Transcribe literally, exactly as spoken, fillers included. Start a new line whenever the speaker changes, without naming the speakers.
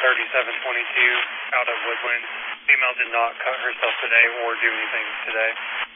thirty-seven twenty-two out of Woodland. Female did not cut herself today or do anything today.